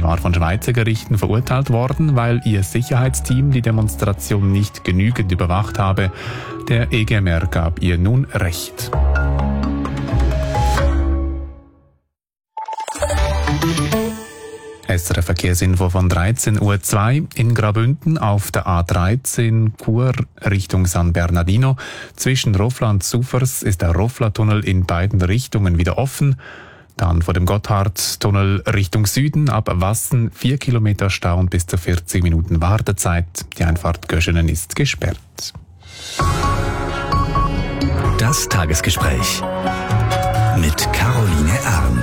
war von Schweizer Gerichten verurteilt worden, weil ihr Sicherheitsteam die Demonstration nicht genügend überwacht habe. Der EGMR gab ihr nun Recht. SRF Verkehrsinfo von 13.02 Uhr in Graubünden auf der A13 Chur Richtung San Bernardino. Zwischen Rofla und Sufers ist der Rofla-Tunnel in beiden Richtungen wieder offen. Dann vor dem Gotthardtunnel Richtung Süden ab Wassen 4 Kilometer Stau und bis zu 40 Minuten Wartezeit. Die Einfahrt Göschenen ist gesperrt. Das Tagesgespräch mit Caroline Arn.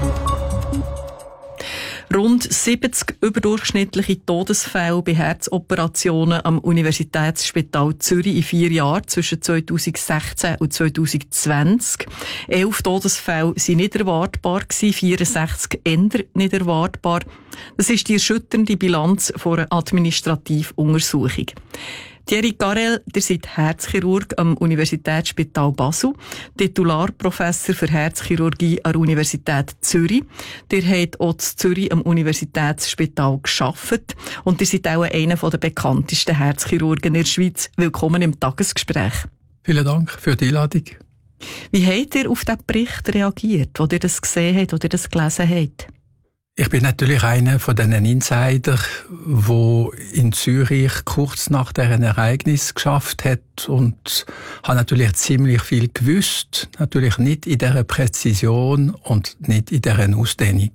Rund 70 überdurchschnittliche Todesfälle bei Herzoperationen am Universitätsspital Zürich in 4 Jahren zwischen 2016 und 2020. 11 Todesfälle waren nicht erwartbar, 64 eher nicht erwartbar. Das ist die erschütternde Bilanz von einer Administrativuntersuchung. Thierry Carrel, ihr seid Herzchirurg am Universitätsspital Basel, Titularprofessor für Herzchirurgie an der Universität Zürich. Ihr habt auch in Zürich am Universitätsspital gearbeitet und ihr seid auch einer der bekanntesten Herzchirurgen in der Schweiz. Willkommen im Tagesgespräch. Vielen Dank für die Einladung. Wie habt ihr auf diesen Bericht reagiert, als ihr das gesehen habt, als ihr das gelesen habt? Ich bin natürlich einer von diesen Insider, der in Zürich kurz nach deren Ereignis geschafft hat und habe natürlich ziemlich viel gewusst, natürlich nicht in dieser Präzision und nicht in dieser Ausdehnung.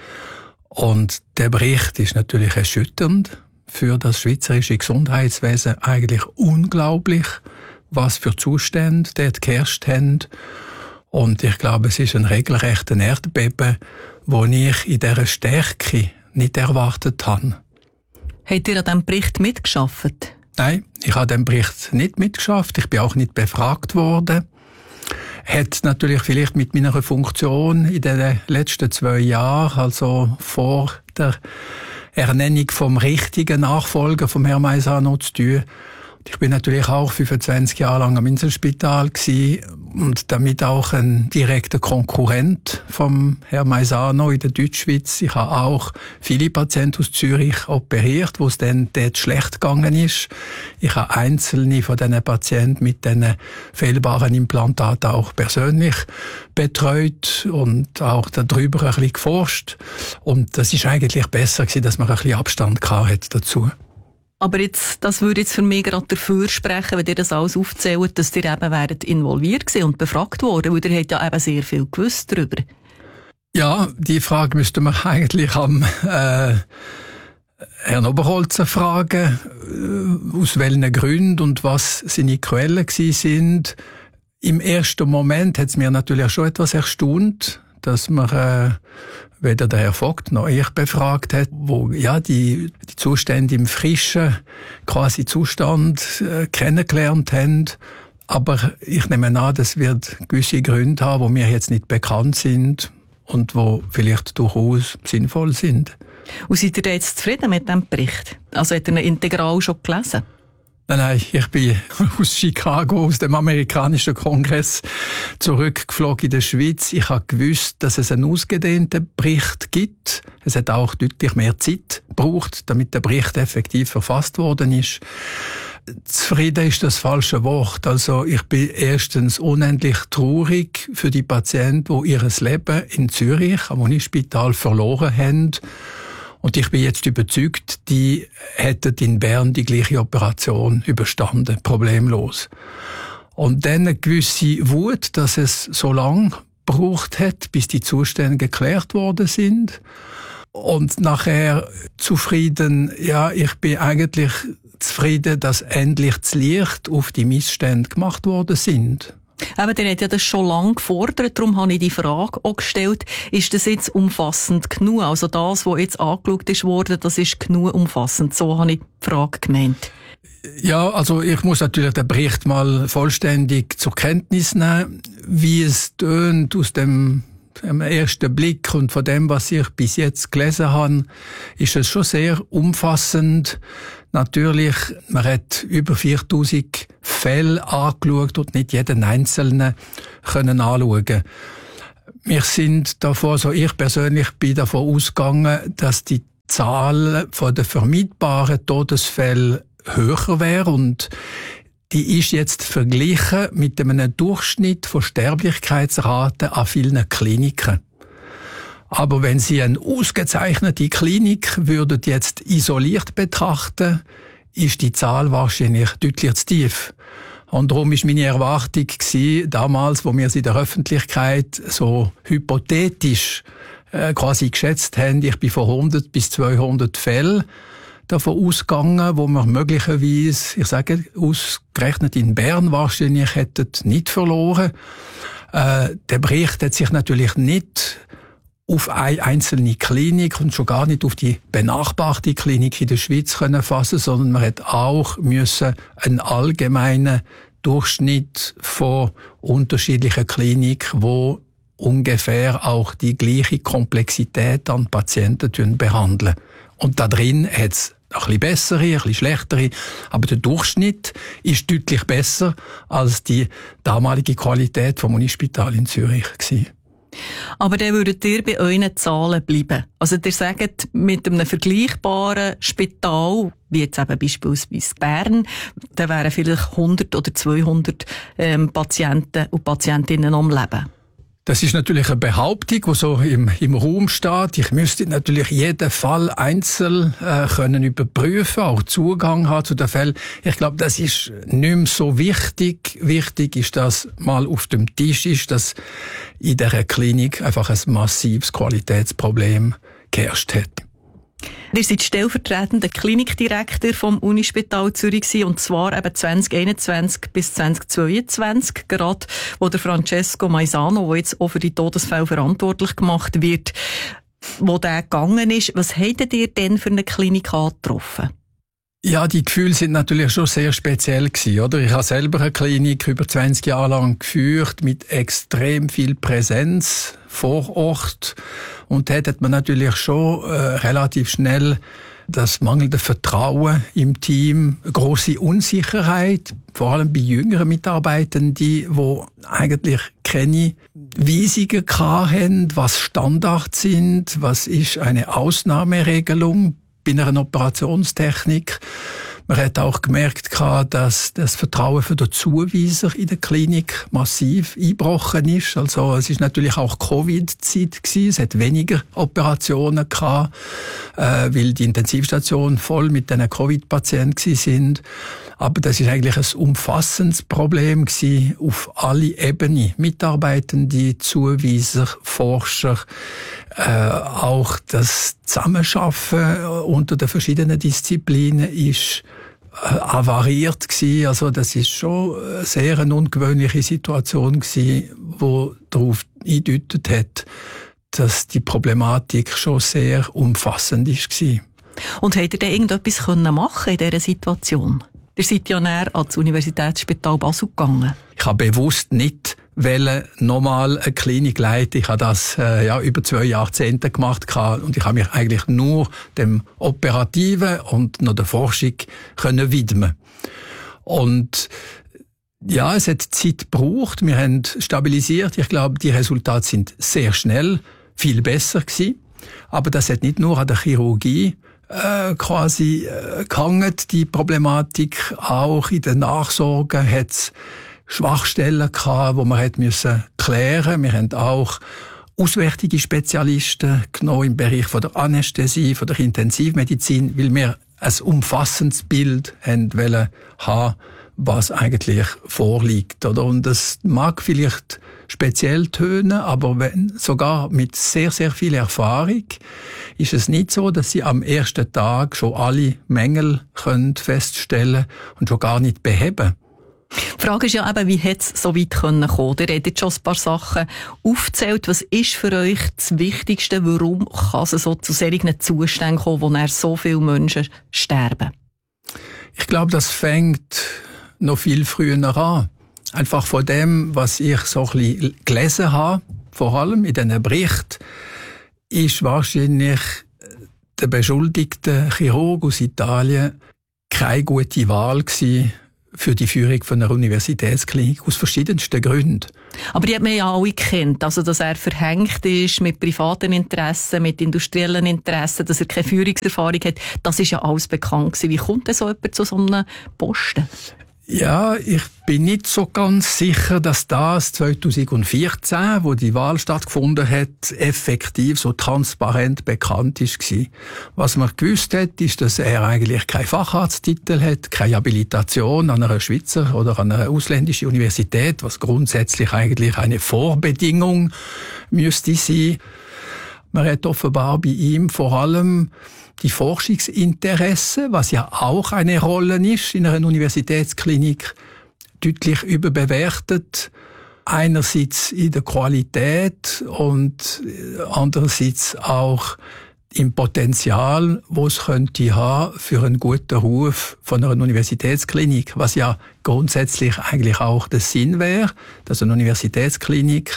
Und der Bericht ist natürlich erschütternd für das schweizerische Gesundheitswesen, eigentlich unglaublich, was für Zustände dort geherrscht haben. Und ich glaube, es ist ein regelrechter Erdbeben, den ich in dieser Stärke nicht erwartet habe. Habt ihr an diesem Bericht mitgearbeitet? Nein, ich habe den Bericht nicht mitgeschafft. Ich bin auch nicht befragt worden. Hat natürlich vielleicht mit meiner Funktion in den letzten 2 Jahren, also vor der Ernennung vom richtigen Nachfolger vom Herrn Maisano zu tun. Ich bin natürlich auch 25 Jahre lang am Inselspital gewesen und damit auch ein direkter Konkurrent vom Herrn Maisano in der Deutschschweiz. Ich habe auch viele Patienten aus Zürich operiert, wo es dann dort schlecht gegangen ist. Ich habe einzelne von diesen Patienten mit diesen fehlbaren Implantaten auch persönlich betreut und auch darüber ein bisschen geforscht. Und das ist eigentlich besser gewesen, dass man ein bisschen Abstand hatte dazu. Aber das würde jetzt für mich gerade dafür sprechen, wenn ihr das alles aufzählt, dass ihr eben wäret involviert gewesen und befragt worden, weil ihr habt ja eben sehr viel gewusst darüber. Ja, die Frage müsste man eigentlich am Herrn Oberholzer fragen, aus welchen Gründen und was seine Quellen gewesen sind. Im ersten Moment hat es mir natürlich schon etwas erstaunt, dass man weder der Herr Vogt noch ich befragt hat, wo ja die Zustände im frischen quasi Zustand kennengelernt haben. Aber ich nehme an, das wird gewisse Gründe haben, die mir jetzt nicht bekannt sind und wo vielleicht durchaus sinnvoll sind. Und seid ihr jetzt zufrieden mit diesem Bericht? Also hat ihr ihn integral schon gelesen? Nein, ich bin aus Chicago, aus dem amerikanischen Kongress, zurückgeflogen in der Schweiz. Ich habe gewusst, dass es einen ausgedehnten Bericht gibt. Es hat auch deutlich mehr Zeit gebraucht, damit der Bericht effektiv verfasst worden ist. Zufrieden ist das falsche Wort. Also ich bin erstens unendlich traurig für die Patienten, die ihr Leben in Zürich am Unispital verloren haben. Und ich bin jetzt überzeugt, die hätten in Bern die gleiche Operation überstanden, problemlos. Und dann eine gewisse Wut, dass es so lange gebraucht hat, bis die Zustände geklärt worden sind. Und nachher zufrieden, ja, ich bin eigentlich zufrieden, dass endlich das Licht auf die Missstände gemacht worden sind. Aber der hat ja das schon lange gefordert, darum habe ich die Frage auch gestellt, ist das jetzt umfassend genug? Also das, was jetzt angeschaut ist worden, das ist genug umfassend. So habe ich die Frage gemeint. Ja, also ich muss natürlich den Bericht mal vollständig zur Kenntnis nehmen, wie es tönt aus dem ersten Blick und von dem, was ich bis jetzt gelesen habe, ist es schon sehr umfassend. Natürlich, man hat über 4000 Fälle angeschaut und nicht jeden einzelnen können anschauen. Wir sind davor, so ich persönlich bin davon ausgegangen, dass die Zahl der vermeidbaren Todesfälle höher wäre und die ist jetzt verglichen mit einem Durchschnitt von Sterblichkeitsraten an vielen Kliniken. Aber wenn Sie eine ausgezeichnete Klinik würden jetzt isoliert betrachten, ist die Zahl wahrscheinlich deutlich zu tief. Und darum ist meine Erwartung damals, wo wir sie in der Öffentlichkeit so hypothetisch quasi geschätzt haben, ich bin von 100 bis 200 Fällen davon ausgegangen, wo wir möglicherweise, ich sage ausgerechnet in Bern wahrscheinlich, hätten nicht verloren. Der Bericht hat sich natürlich nicht auf eine einzelne Klinik und schon gar nicht auf die benachbarte Klinik in der Schweiz können fassen, sondern man hat auch müssen einen allgemeinen Durchschnitt von unterschiedlichen Kliniken, wo ungefähr auch die gleiche Komplexität an Patienten behandeln. Und da drin hat es ein bisschen bessere, ein bisschen schlechtere, aber der Durchschnitt ist deutlich besser als die damalige Qualität vom Unispital in Zürich gewesen. Aber dann würdet ihr bei euren Zahlen bleiben. Also ihr sagt, mit einem vergleichbaren Spital, wie jetzt eben beispielsweise Bern, da wären vielleicht 100 oder 200 Patienten und Patientinnen am Leben. Das ist natürlich eine Behauptung, die so im Raum steht. Ich müsste natürlich jeden Fall einzeln können überprüfen, auch Zugang haben zu den Fällen. Ich glaube, das ist nicht mehr so wichtig. Wichtig ist, dass mal auf dem Tisch ist, dass in dieser Klinik einfach ein massives Qualitätsproblem geherrscht hat. Ihr seid stellvertretender Klinikdirektor vom Unispital Zürich und zwar eben 2021 bis 2022, gerade wo der Francesco Maisano, der jetzt auch für die Todesfälle verantwortlich gemacht wird, wo der gegangen ist. Was hättet ihr denn für eine Klinik angetroffen? Ja, die Gefühle sind natürlich schon sehr speziell gewesen, oder? Ich habe selber eine Klinik über 20 Jahre lang geführt, mit extrem viel Präsenz vor Ort. Und da hat man natürlich schon relativ schnell das mangelnde Vertrauen im Team, große Unsicherheit, vor allem bei jüngeren Mitarbeitern, die eigentlich keine Weisungen hatten, was Standards sind, was ist eine Ausnahmeregelung bei einer Operationstechnik. Man hat auch gemerkt, dass das Vertrauen für den Zuweiser in der Klinik massiv eingebrochen ist. Also es ist natürlich auch Covid-Zeit gewesen. Es hat weniger Operationen gehabt, weil die Intensivstationen voll mit diesen Covid-Patienten sind. Aber das ist eigentlich ein umfassendes Problem gewesen auf alle Ebenen. Mitarbeitende, Zuweiser, Forscher, auch das Zusammenarbeiten unter den verschiedenen Disziplinen ist avariert gewesen. Also das ist schon eine sehr ungewöhnliche Situation gewesen, wo darauf eingedeutet hat, dass die Problematik schon sehr umfassend war. Und habt ihr denn irgendetwas machen in dieser Situation? Ihr seid ja näher ans Universitätsspital Basel gegangen. Ich habe bewusst nicht nochmal eine Klinik leiten. Ich habe das über 2 Jahrzehnte gemacht und ich habe mich eigentlich nur dem Operativen und noch der Forschung können widmen. Und ja, es hat Zeit gebraucht. Wir haben stabilisiert. Ich glaube, die Resultate sind sehr schnell viel besser gewesen. Aber das hat nicht nur an der Chirurgie gehangen, die Problematik. Auch in der Nachsorge hat es Schwachstellen gehabt, die man klären musste. Wir haben auch auswärtige Spezialisten genommen im Bereich von der Anästhesie, von der Intensivmedizin, weil wir ein umfassendes Bild haben, was eigentlich vorliegt. Oder? Und das mag vielleicht speziell tönen, aber sogar mit sehr, sehr viel Erfahrung ist es nicht so, dass Sie am ersten Tag schon alle Mängel feststellen können und schon gar nicht beheben. Die Frage ist ja eben, wie hätte es so weit kommen können? Ihr habt jetzt schon ein paar Sachen aufgezählt. Was ist für euch das Wichtigste? Warum kann es so zu solchen Zuständen kommen, wo dann so viele Menschen sterben? Ich glaube, das fängt noch viel früher an. Einfach von dem, was ich so ein bisschen gelesen habe, vor allem in diesen Berichten, ist wahrscheinlich der beschuldigte Chirurg aus Italien keine gute Wahl gewesen für die Führung von einer Universitätsklinik aus verschiedensten Gründen. Aber die hat man ja alle gekannt, also dass er verhängt ist mit privaten Interessen, mit industriellen Interessen, dass er keine Führungserfahrung hat, das ist ja alles bekannt gewesen. Wie kommt denn so jemand zu so einem Posten? Ja, ich bin nicht so ganz sicher, dass das 2014, wo die Wahl stattgefunden hat, effektiv so transparent bekannt war. Was man gewusst hat, ist, dass er eigentlich keinen Facharzttitel hat, keine Habilitation an einer Schweizer oder an einer ausländischen Universität, was grundsätzlich eigentlich eine Vorbedingung müsste sein. Man hat offenbar bei ihm vor allem die Forschungsinteresse, was ja auch eine Rolle ist in einer Universitätsklinik, deutlich überbewertet. Einerseits in der Qualität und andererseits auch im Potenzial, wo es könnte haben für einen guten Ruf von einer Universitätsklinik, was ja grundsätzlich eigentlich auch der Sinn wäre, dass eine Universitätsklinik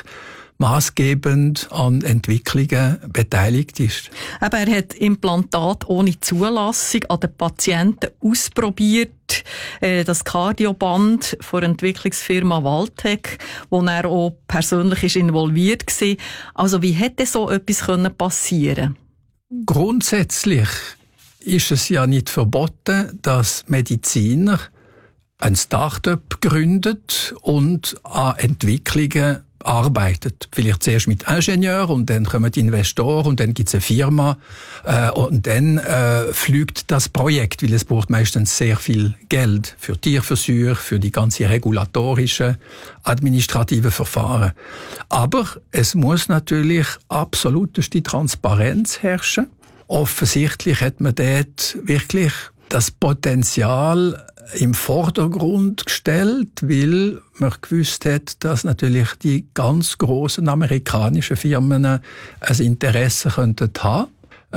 maßgebend an Entwicklungen beteiligt ist. Aber er hat Implantat ohne Zulassung an den Patienten ausprobiert. Das Kardioband von der Entwicklungsfirma Valtec, wo er auch persönlich ist involviert war. Also wie hätte so etwas passieren können? Grundsätzlich ist es ja nicht verboten, dass Mediziner ein Start-up gründet und an Entwicklungen arbeitet. Vielleicht zuerst mit Ingenieur und dann kommen die Investoren und dann gibt's eine Firma und dann fliegt das Projekt, weil es braucht meistens sehr viel Geld für Tierversuche, für die ganze regulatorische, administrative Verfahren. Aber es muss natürlich absoluteste Transparenz herrschen. Offensichtlich hat man dort wirklich das Potenzial im Vordergrund gestellt, weil man gewusst hat, dass natürlich die ganz grossen amerikanischen Firmen ein Interesse könnten haben.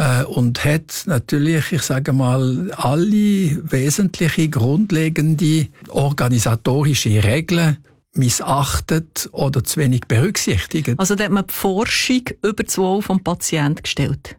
Und hat natürlich, ich sage mal, alle wesentliche, grundlegende organisatorische Regeln missachtet oder zu wenig berücksichtigt. Also da hat man die Forschung über das Wohl vom Patienten gestellt?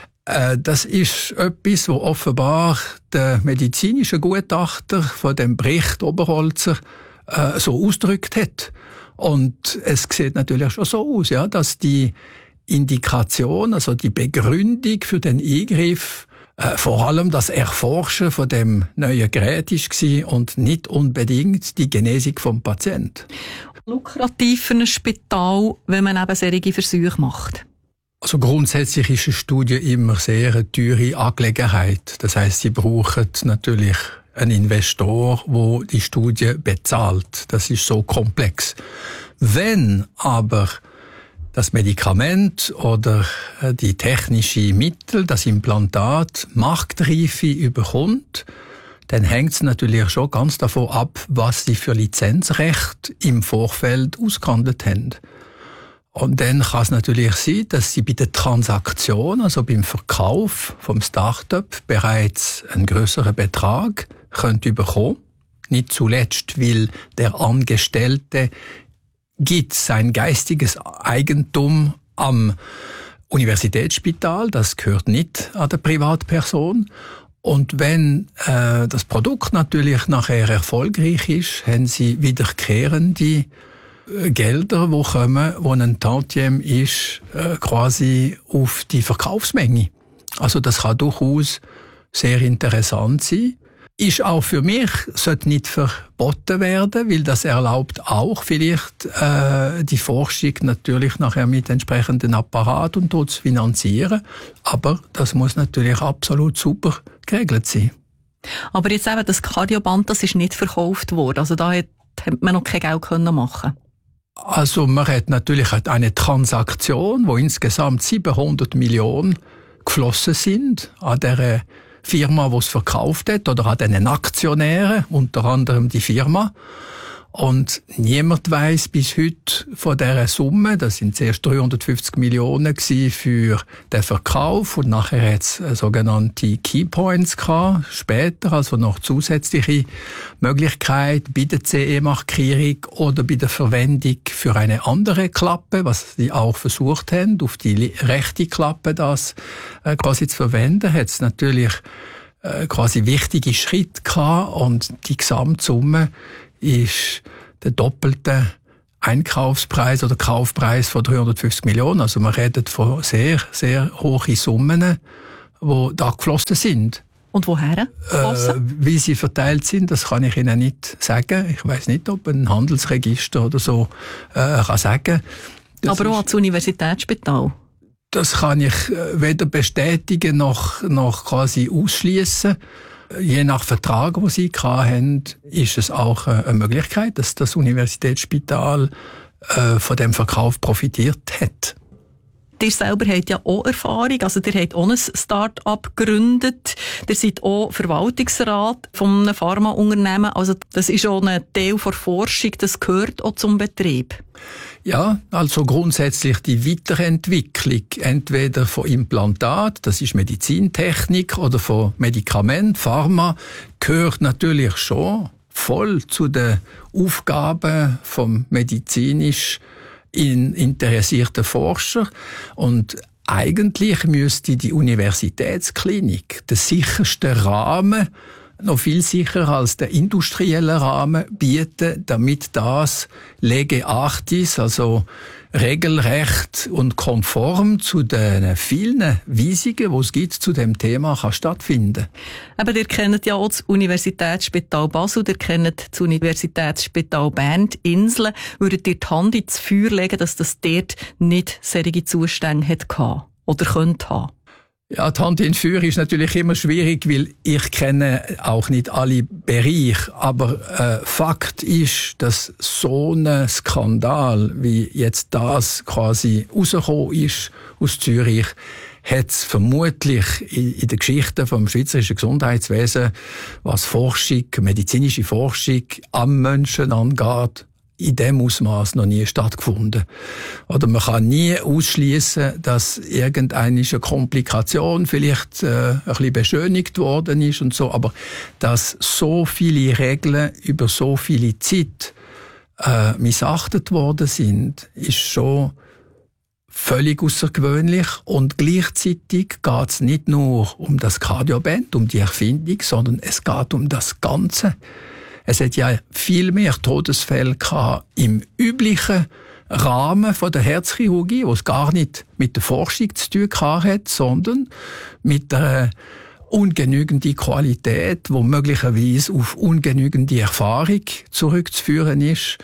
Das ist etwas, was offenbar der medizinische Gutachter von dem Bericht Oberholzer so ausgedrückt hat. Und es sieht natürlich schon so aus, ja, dass die Indikation, also die Begründung für den Eingriff, vor allem das Erforschen von dem neuen Gerät war und nicht unbedingt die Genesung vom Patienten. Lukrativ für ein Spital, wenn man eben solche Versuche macht? Also grundsätzlich ist eine Studie immer sehr eine teure Angelegenheit. Das heisst, sie brauchen natürlich einen Investor, der die Studie bezahlt. Das ist so komplex. Wenn aber das Medikament oder die technische Mittel, das Implantat, Marktreife überkommt, dann hängt es natürlich schon ganz davon ab, was sie für Lizenzrecht im Vorfeld ausgehandelt haben. Und dann kann es natürlich sein, dass sie bei der Transaktion, also beim Verkauf vom Start-up, bereits einen grösseren Betrag bekommen. Nicht zuletzt, weil der Angestellte gibt sein geistiges Eigentum am Universitätsspital, das gehört nicht an der Privatperson. Und wenn das Produkt natürlich nachher erfolgreich ist, haben sie wiederkehrende Gelder, die kommen, wo ein Tantiem ist, quasi auf die Verkaufsmenge. Also das kann durchaus sehr interessant sein. Ist auch für mich, sollte nicht verboten werden, weil das erlaubt auch vielleicht die Forschung natürlich nachher mit entsprechenden Apparat und dort zu finanzieren. Aber das muss natürlich absolut super geregelt sein. Aber jetzt eben das Kardioband, das ist nicht verkauft worden. Also da hat man noch kein Geld machen. Also man hat natürlich eine Transaktion, wo insgesamt 700 Millionen geflossen sind an der Firma, die es verkauft hat, oder an den Aktionären, unter anderem die Firma. Und niemand weiss bis heute von dieser Summe, das sind zuerst 350 Millionen für den Verkauf und nachher hat es sogenannte Keypoints gehabt, später, also noch zusätzliche Möglichkeit bei der CE-Markierung oder bei der Verwendung für eine andere Klappe, was sie auch versucht haben, auf die rechte Klappe das quasi zu verwenden, hat es natürlich quasi wichtige Schritte gehabt und die Gesamtsumme ist der doppelte Einkaufspreis oder Kaufpreis von 350 Millionen. Also man redet von sehr, sehr hohen Summen, die da geflossen sind. Und woher geflossen? Wie sie verteilt sind, das kann ich Ihnen nicht sagen. Ich weiß nicht, ob ein Handelsregister oder so kann sagen. Aber auch ans Universitätsspital? Das kann ich weder bestätigen noch quasi ausschließen. Je nach Vertrag, den Sie hatten, ist es auch eine Möglichkeit, dass das Universitätsspital von dem Verkauf profitiert hat. Ihr selber habt ja auch Erfahrung, also ihr habt auch ein Start-up gegründet, ihr seid auch Verwaltungsrat von einem Pharmaunternehmen, also das ist auch ein Teil der Forschung, das gehört auch zum Betrieb. Ja, also grundsätzlich die Weiterentwicklung entweder von Implantat, das ist Medizintechnik, oder von Medikament, Pharma, gehört natürlich schon voll zu den Aufgaben vom medizinisch interessierten Forscher. Und eigentlich müsste die Universitätsklinik der sicherste Rahmen, noch viel sicherer als der industrielle Rahmen, bieten, damit das lege artis, also regelrecht und konform zu den vielen Weisungen, die es gibt zu dem Thema, kann stattfinden. Aber ihr kennt ja auch das Universitätsspital Basel, ihr kennt das Universitätsspital Bern, Inseln. Würdet ihr die Hand ins Feuer legen, dass das dort nicht solche Zustände hatte oder könnte haben? Ja, die Hand in Feuer ist natürlich immer schwierig, weil ich kenne auch nicht alle Bereiche. Aber Fakt ist, dass so ein Skandal, wie jetzt das quasi rausgekommen ist aus Zürich, hat es vermutlich in der Geschichte vom schweizerischen Gesundheitswesen, was Forschung, medizinische Forschung am Menschen angeht, in dem Ausmaß noch nie stattgefunden. Oder man kann nie ausschließen, dass irgendeine Komplikation vielleicht ein bisschen beschönigt worden ist und so, aber dass so viele Regeln über so viele Zeit missachtet worden sind, ist schon völlig außergewöhnlich. Und gleichzeitig geht es nicht nur um das Cardioband, um die Erfindung, sondern es geht um das Ganze. Es hat ja viel mehr Todesfälle gehabt im üblichen Rahmen von der Herzchirurgie, wo es gar nicht mit der Forschung zu tun hat, sondern mit der ungenügenden Qualität, wo möglicherweise auf ungenügende Erfahrung zurückzuführen ist.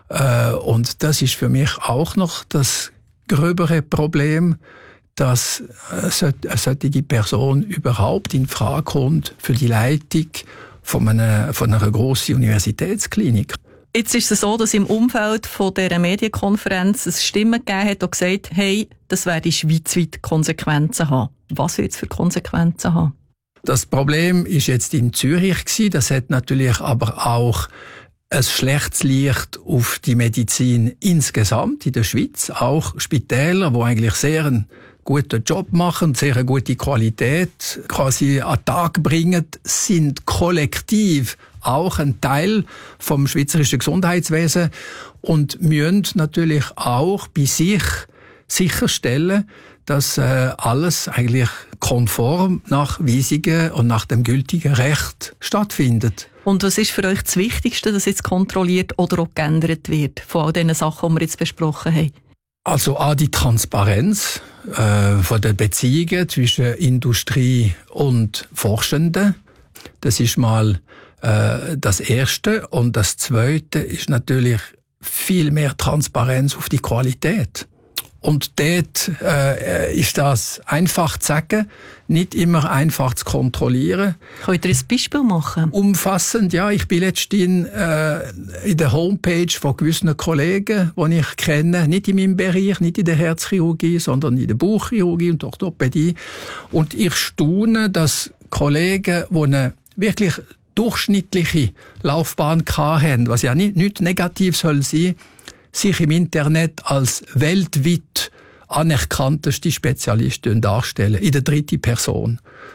Und das ist für mich auch noch das gröbere Problem, dass eine solche Person überhaupt in Frage kommt für die Leitung von einer grossen Universitätsklinik. Jetzt ist es so, dass im Umfeld von dieser Medienkonferenz es Stimmen gegeben hat, die gesagt haben, hey, das werde schweizweit Konsequenzen haben. Was wird es für Konsequenzen haben? Das Problem ist jetzt in Zürich gewesen. Das hat natürlich aber auch ein schlechtes Licht auf die Medizin insgesamt in der Schweiz. Auch Spitäler, die eigentlich sehr einen guten Job machen, sehr eine gute Qualität quasi an den Tag bringen, sind kollektiv auch ein Teil vom schweizerischen Gesundheitswesen und müssen natürlich auch bei sich sicherstellen, dass alles eigentlich konform nach Weisungen und nach dem gültigen Recht stattfindet. Und was ist für euch das Wichtigste, dass jetzt kontrolliert oder auch geändert wird von all diesen Sachen, die wir jetzt besprochen haben? Also die Transparenz von den Beziehungen zwischen Industrie und Forschenden. Das ist mal das Erste. Und das Zweite ist natürlich viel mehr Transparenz auf die Qualität. Und dort ist das einfach zu sagen, nicht immer einfach zu kontrollieren. Könnt ihr ein Beispiel machen? Umfassend, ja. Ich bin letztens in der Homepage von gewissen Kollegen, die ich kenne, nicht in meinem Bereich, nicht in der Herzchirurgie, sondern in der Bauchchirurgie und Orthopädie. Und ich staune, dass Kollegen, die eine wirklich durchschnittliche Laufbahn hatten, was ja nicht negativ soll sein, sich im Internet als weltweit anerkannteste Spezialisten darstellen, in der dritten Person.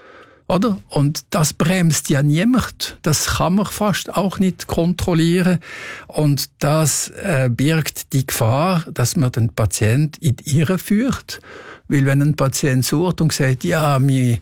Oder? Und das bremst ja niemand. Das kann man fast auch nicht kontrollieren. Und das birgt die Gefahr, dass man den Patient in die Irre führt. Weil wenn ein Patient sucht und sagt, ja, mein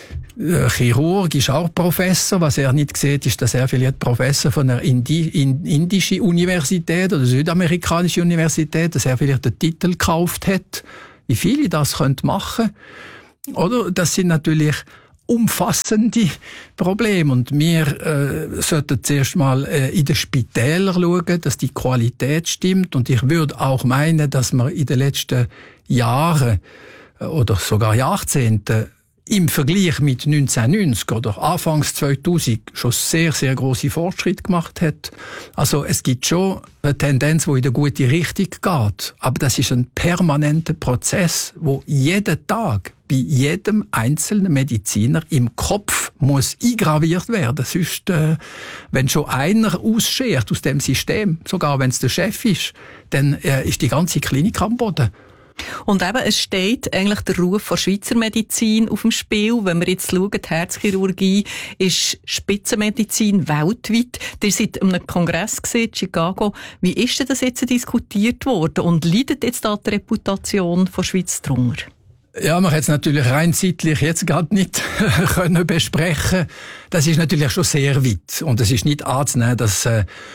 Chirurg ist auch Professor, was er nicht sieht, ist, dass er vielleicht Professor von einer indischen Universität oder südamerikanischen Universität, dass er vielleicht den Titel gekauft hat. Wie viele das machen können. Oder? Das sind natürlich umfassende Probleme. Und wir sollten zuerst mal in den Spitälern schauen, dass die Qualität stimmt. Und ich würde auch meinen, dass man in den letzten Jahren oder sogar Jahrzehnten im Vergleich mit 1990 oder Anfangs 2000 schon sehr, sehr grosse Fortschritte gemacht hat. Also es gibt schon eine Tendenz, die in eine gute Richtung geht. Aber das ist ein permanenter Prozess, wo jeden Tag bei jedem einzelnen Mediziner im Kopf muss eingraviert werden. Sonst, wenn schon einer ausschert aus dem System, sogar wenn es der Chef ist, dann ist die ganze Klinik am Boden. Und eben, es steht eigentlich der Ruf der Schweizer Medizin auf dem Spiel. Wenn wir jetzt schauen, die Herzchirurgie ist Spitzenmedizin weltweit. Ihr seid an einem Kongress in Chicago. Wie ist denn das jetzt diskutiert worden? Und leidet jetzt da die Reputation der Schweiz drunter? Ja, man hätte es natürlich rein zeitlich jetzt gerade nicht können besprechen. Das ist natürlich schon sehr weit. Und es ist nicht anzunehmen, dass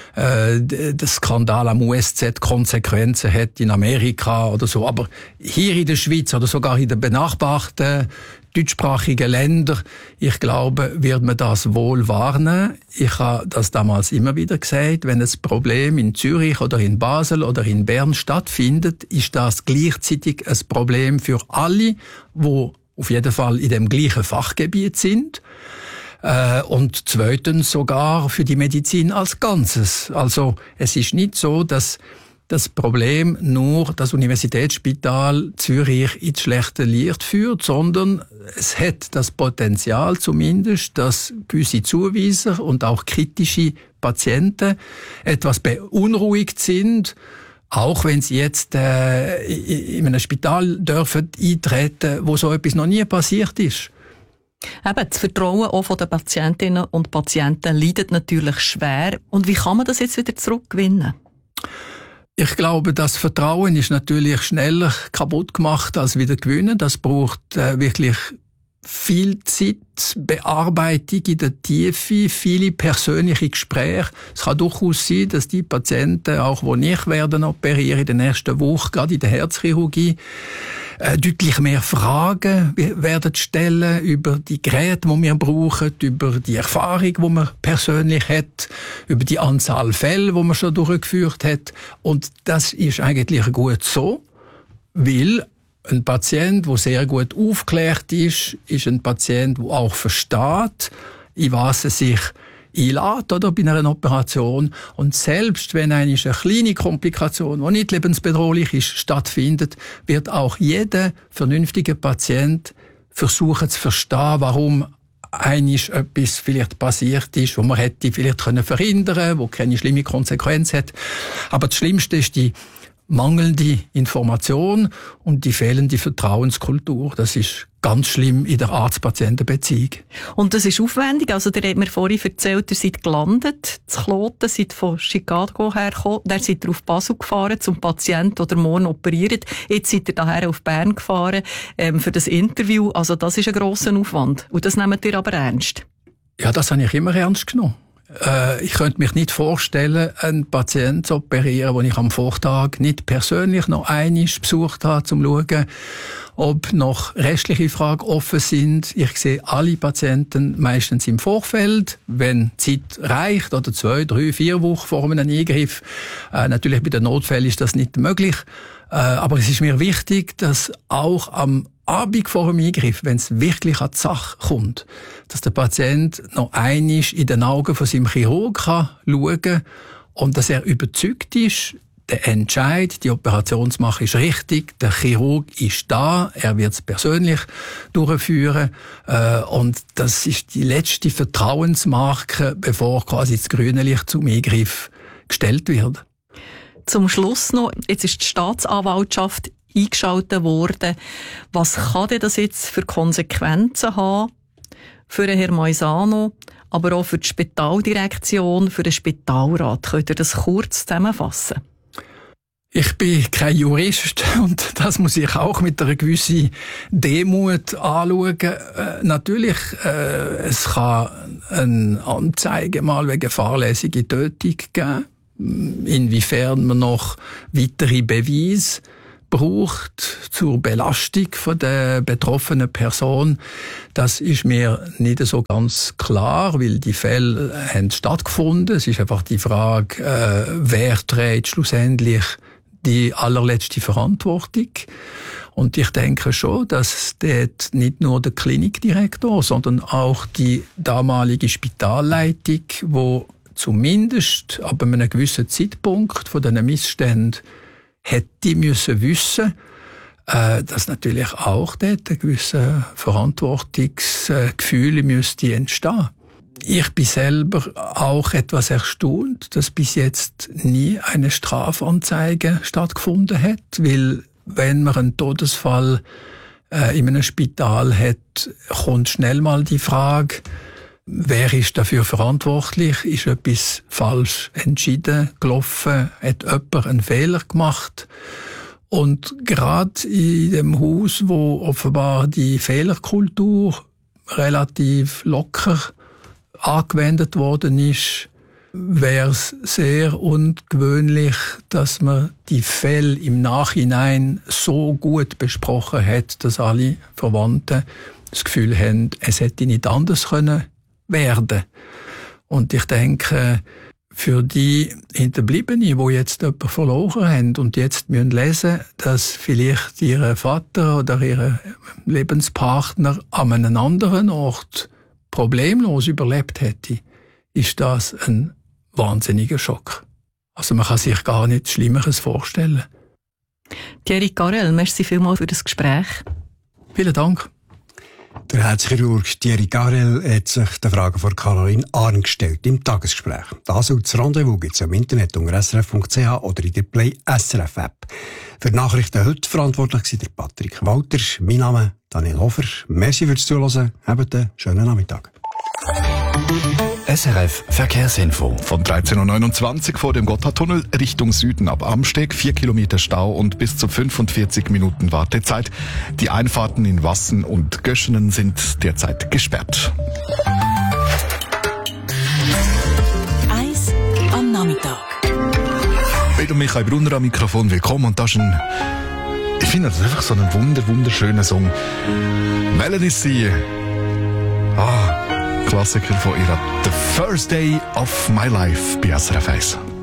der Skandal am USZ Konsequenzen hat in Amerika oder so. Aber hier in der Schweiz oder sogar in den benachbarten deutschsprachigen Ländern, ich glaube, wird man das wohl wahrnehmen. Ich habe das damals immer wieder gesagt, wenn das Problem in Zürich oder in Basel oder in Bern stattfindet, ist das gleichzeitig ein Problem für alle, die auf jeden Fall in dem gleichen Fachgebiet sind. Und zweitens sogar für die Medizin als Ganzes. Also es ist nicht so, dass das Problem nur das Universitätsspital Zürich ins schlechte Licht führt, sondern es hat das Potenzial zumindest, dass gewisse Zuweiser und auch kritische Patienten etwas beunruhigt sind, auch wenn sie jetzt in einem Spital dürfen eintreten, wo so etwas noch nie passiert ist. Eben, das Vertrauen auch von den Patientinnen und Patienten leidet natürlich schwer. Und wie kann man das jetzt wieder zurückgewinnen? Ich glaube, das Vertrauen ist natürlich schneller kaputt gemacht als wieder gewinnen. Das braucht wirklich viel Zeit, Bearbeitung in der Tiefe, viele persönliche Gespräche. Es kann durchaus sein, dass die Patienten, auch wo ich werden operieren in der nächsten Woche, gerade in der Herzchirurgie, deutlich mehr Fragen werden stellen über die Geräte, die wir brauchen, über die Erfahrung, die man persönlich hat, über die Anzahl Fälle, die man schon durchgeführt hat. Und das ist eigentlich gut so, weil ein Patient, der sehr gut aufgeklärt ist ein Patient, der auch versteht, in was er sich einlädt, oder, bei einer Operation. Und selbst wenn eine kleine Komplikation, die nicht lebensbedrohlich ist, stattfindet, wird auch jeder vernünftige Patient versuchen zu verstehen, warum etwas vielleicht passiert ist, wo man hätte vielleicht verhindern können, wo keine schlimme Konsequenz hat. Aber das Schlimmste ist die mangelnde Information und die fehlende Vertrauenskultur. Das ist ganz schlimm in der Arzt-Patienten-Beziehung. Und das ist aufwendig. Also, ihr habt mir vorhin erzählt, ihr seid gelandet, zu Kloten, seid von Chicago hergekommen, dann seid ihr auf Basel gefahren zum Patienten, der morgen operiert. Jetzt seid ihr daher auf Bern gefahren, für das Interview. Also, das ist ein grosser Aufwand. Und das nehmt ihr aber ernst? Ja, das habe ich immer ernst genommen. Ich könnte mich nicht vorstellen, einen Patienten zu operieren, den ich am Vortag nicht persönlich noch einmal besucht habe, um zu schauen, ob noch restliche Fragen offen sind. Ich sehe alle Patienten meistens im Vorfeld, wenn Zeit reicht, oder 2, 3, 4 Wochen vor einem Eingriff. Natürlich bei den Notfällen ist das nicht möglich. Aber es ist mir wichtig, dass auch am Abend vor dem Eingriff, wenn es wirklich an die Sache kommt, dass der Patient noch einmal in den Augen von seinem Chirurg schauen kann und dass er überzeugt ist, der Entscheid, die Operation zu machen, ist richtig, der Chirurg ist da, er wird es persönlich durchführen und das ist die letzte Vertrauensmarke, bevor quasi das grüne Licht zum Eingriff gestellt wird. Zum Schluss noch, jetzt ist die Staatsanwaltschaft eingeschaltet worden. Was kann denn das jetzt für Konsequenzen haben für den Herrn Moisano, aber auch für die Spitaldirektion, für den Spitalrat. Könnt ihr das kurz zusammenfassen? Ich bin kein Jurist und das muss ich auch mit einer gewissen Demut anschauen. Natürlich, es kann eine Anzeige mal wegen fahrlässiger Tötung geben. Inwiefern man noch weitere Beweise braucht zur Belastung von der betroffenen Person, das ist mir nicht so ganz klar, weil die Fälle haben stattgefunden. Es ist einfach die Frage, wer trägt schlussendlich die allerletzte Verantwortung. Und ich denke schon, dass dort nicht nur der Klinikdirektor, sondern auch die damalige Spitalleitung, wo zumindest ab einem gewissen Zeitpunkt von diesen Missständen hätte müssen wissen, dass natürlich auch dort ein gewisses Verantwortungsgefühl müsste entstehen. Ich bin selber auch etwas erstaunt, dass bis jetzt nie eine Strafanzeige stattgefunden hat, weil wenn man einen Todesfall in einem Spital hat, kommt schnell mal die Frage, wer ist dafür verantwortlich? Ist etwas falsch entschieden, gelaufen? Hat jemand einen Fehler gemacht? Und gerade in dem Haus, wo offenbar die Fehlerkultur relativ locker angewendet worden ist, wäre es sehr ungewöhnlich, dass man die Fälle im Nachhinein so gut besprochen hat, dass alle Verwandten das Gefühl haben, es hätte nicht anders können werden. Und ich denke, für die Hinterbliebenen, die jetzt jemanden verloren haben und jetzt müssen lesen, dass vielleicht ihr Vater oder ihr Lebenspartner an einem anderen Ort problemlos überlebt hätte, ist das ein wahnsinniger Schock. Also man kann sich gar nichts Schlimmeres vorstellen. Thierry Garel, merci vielmals für das Gespräch. Vielen Dank. Der Herzchirurg Thierry Garel hat sich der Frage von Caroline Arn gestellt im Tagesgespräch. Das und das Rendezvous gibt es im Internet unter srf.ch oder in der Play SRF App. Für die Nachrichten heute verantwortlich war der Patrick Walter. Mein Name Daniel Hofer. Merci fürs Zuhören. Habt einen schönen Nachmittag. SRF Verkehrsinfo. Von 13.29 Uhr vor dem Gotthardtunnel Richtung Süden ab Amsteg 4 Kilometer Stau und bis zu 45 Minuten Wartezeit. Die Einfahrten in Wassen und Göschenen sind derzeit gesperrt. Eis am Nachmittag. Wieder Michael Brunner am Mikrofon. Willkommen. Und das ist ich finde das einfach so ein wunderschöner Song. Melanie C. Klassiker von ihrer The First Day of My Life bei SRF 1.